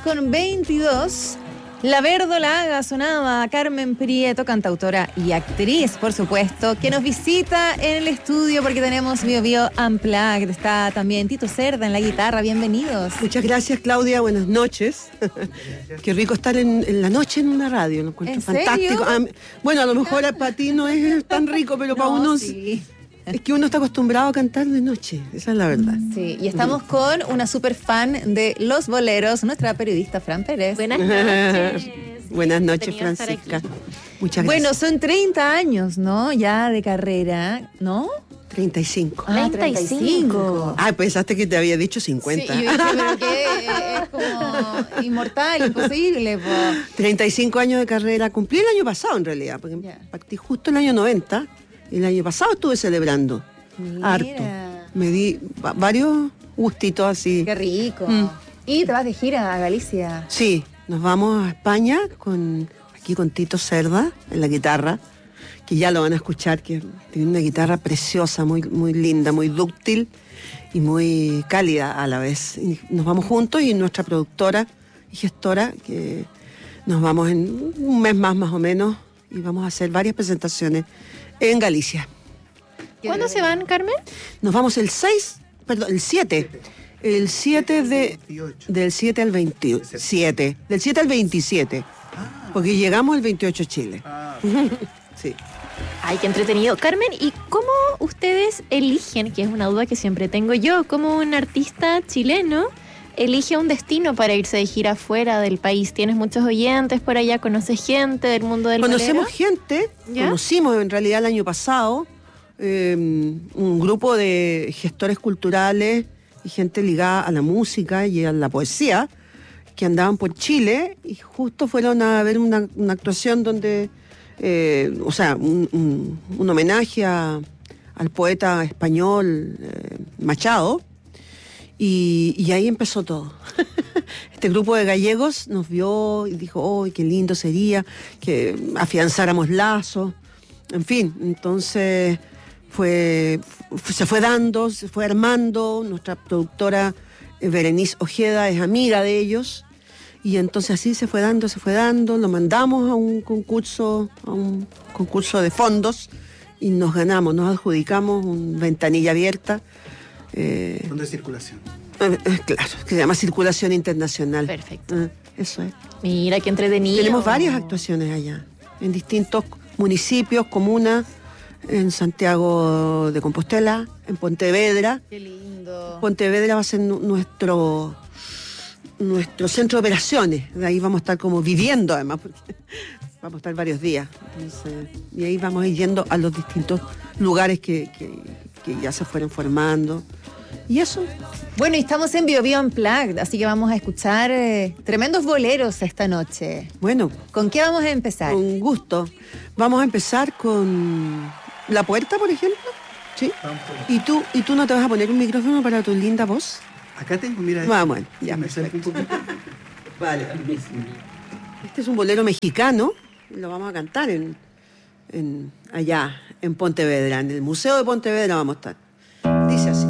10:22. La verdolaga sonaba Carmen Prieto, cantautora y actriz, por supuesto, que nos visita en el estudio porque tenemos Bio Bio Unplugged. Está también Tito Cerda en la guitarra. Bienvenidos. Muchas gracias, Claudia. Buenas noches. Qué rico estar en la noche en una radio. Lo encuentro fantástico. Bueno, a lo mejor para ti no es tan rico, pero para uno sí. Es que uno está acostumbrado a cantar de noche, esa es la verdad. Sí, y estamos con una super fan de los boleros, nuestra periodista Fran Pérez. Buenas noches. Buenas noches, Francisca. Muchas gracias. Bueno, son 30 años, ¿no? Ya de carrera, ¿no? 35. 35. Ah, pensaste que te había dicho 50. Sí, y yo dije, pero que es como inmortal, imposible, po. 35 años de carrera. Cumplí el año pasado, en realidad, porque partí justo el año 90. El año pasado estuve celebrando. Mira. Harto. Me di varios gustitos así. Qué rico. ¿Y te vas de gira a Galicia? Sí, nos vamos a España aquí con Tito Cerda en la guitarra, que ya lo van a escuchar, que tiene una guitarra preciosa, muy, muy linda, muy dúctil y muy cálida a la vez. Y nos vamos juntos y nuestra productora y gestora, que nos vamos en un mes más o menos, y vamos a hacer varias presentaciones en Galicia. ¿Cuándo se van, Carmen? Nos vamos el 7. El 7 del 7 al 27. Del 7 al 27. Porque llegamos el 28 a Chile. Sí. Ay, qué entretenido. Carmen, ¿y cómo ustedes eligen, que es una duda que siempre tengo yo, como un artista chileno elige un destino para irse de gira fuera del país? Tienes muchos oyentes por allá, conoces gente del mundo del Conocemos bolero. gente, ¿Ya? Conocimos en realidad el año pasado un grupo de gestores culturales y gente ligada a la música y a la poesía que andaban por Chile y justo fueron a ver una actuación donde, un homenaje al poeta español Machado. Y ahí empezó todo. Este grupo de gallegos nos vio y dijo, ¡oh, qué lindo sería que afianzáramos lazos! En fin, entonces se fue dando, se fue armando. Nuestra productora Berenice Ojeda es amiga de ellos. Y entonces así se fue dando. Lo mandamos a un concurso de fondos y nos adjudicamos una ventanilla abierta. Fondo de circulación. Claro, que se llama Circulación Internacional. Perfecto. Eso es. Mira, qué entretenido. Tenemos varias actuaciones allá, en distintos municipios, comunas, en Santiago de Compostela, en Pontevedra. Qué lindo. Pontevedra va a ser nuestro centro de operaciones. De ahí vamos a estar como viviendo, además, porque vamos a estar varios días. Entonces, y ahí vamos a ir yendo a los distintos lugares que ya se fueron formando. ¿Y eso? Bueno, y estamos en Bio Bio Unplugged, así que vamos a escuchar tremendos boleros esta noche. Bueno, ¿Con qué vamos a empezar? con gusto. Vamos a empezar con La Puerta, por ejemplo. ¿Sí? ¿Y tú no te vas a poner un micrófono para tu linda voz? Acá tengo, mira. Bueno, ya. Me acerco un poquito. Vale. Este es un bolero mexicano. Lo vamos a cantar allá, en Pontevedra. En el Museo de Pontevedra vamos a estar.